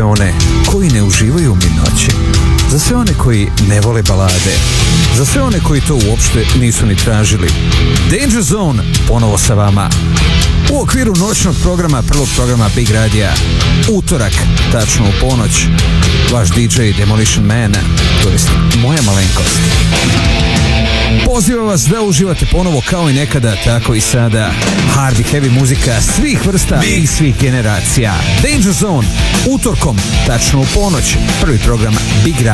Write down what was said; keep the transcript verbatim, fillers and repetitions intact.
one koji ne uživaju u mirnoći, za sve one koji ne vole balade, za sve one koji to uopšte nisu ni tražili. Danger Zone ponovo sa vama u okviru noćnog programa, prvog programa Big Radija, utorak, tačno u ponoć, vaš D J Demolition Man, to jest moja malenkost. Pozivam vas da uživate ponovo kao i nekada, tako i sada. Hard i heavy muzika svih vrsta i svih generacija. Danger Zone, utorkom, tačno u ponoć, prvi program Big Radio.